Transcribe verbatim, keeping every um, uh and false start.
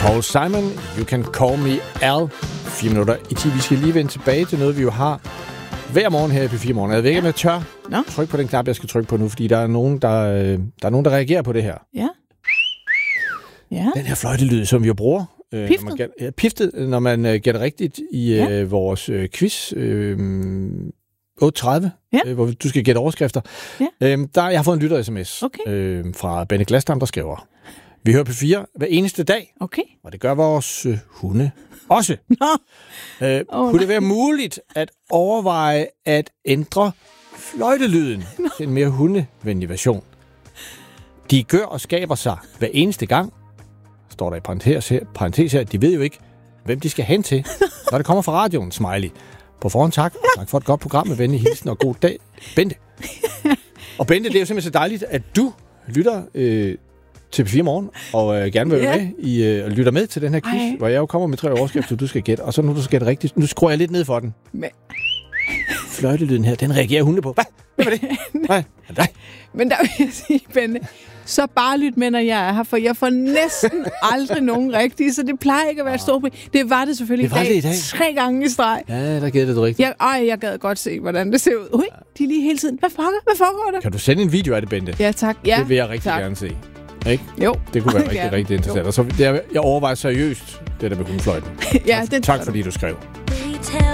Paul Simon, You Can Call Me Al. Fire minutter i ti. Vi skal lige vende tilbage til noget, vi jo har hver morgen her i P fire Morgen. Jeg ved ikke, om jeg tør no. trykke på den knap, jeg skal trykke på nu, fordi der er nogen, der, der, er nogen, der reagerer på det her. Ja. Ja. Den her fløjtelyd, som vi jo bruger. Piftet. Når man gætter, ja, piftet, når man uh, gætter rigtigt i uh, ja. vores uh, quiz. Uh, otte tredive, ja. øh, hvor du skal gætte overskrifter. Ja. Øhm, der, jeg har fået en lytter-sms okay. øh, fra Benny Glasdam, der skriver: Vi hører P fire hver eneste dag, okay. og det gør vores øh, hunde også. Nå. Øh, oh, kunne det være muligt at overveje at ændre fløjtelyden Nå. til en mere hundevenlig version? De gør og skaber sig hver eneste gang, står der i parentes her, parentes her. De ved jo ikke, hvem de skal hen til, når det kommer fra radioen, smiley. På forhånd tak, og tak for et godt program med venlig hilsen og god dag, Bente. Og Bente, det er jo simpelthen så dejligt, at du lytter øh, til P fire Morgen, og øh, gerne vil være ja. med i, øh, og lytter med til den her quiz, Ej. hvor jeg jo kommer med tre overskrifter, du skal gætte, og så nu du skal gætte rigtigt. Nu skruer jeg lidt ned for den. Men... Fløjtelyden her, den reagerer hunde på. Hvad? Hvad var det? Hvad? Nej. Men der vil jeg sige, Bente, så bare lyt med, når jeg er her, for jeg får næsten aldrig nogen rigtige, så det plejer ikke at være et stort problem. Det var det selvfølgelig det var i, dag, det i dag. Tre gange i streg. Ja, der gættede du rigtigt. Jeg, ej, jeg gad godt se, hvordan det ser ud. Ui, de er lige hele tiden. Hvad foregår, Hvad foregår der? Kan du sende en video af det, Bente? Ja, tak. Ja, det vil jeg rigtig tak. gerne se. Ikke? Jo. Det kunne være rigtig, rigtig interessant. Og så, det er, jeg overvejer seriøst det der med hundefløjten. ja, det tak fordi du skrev.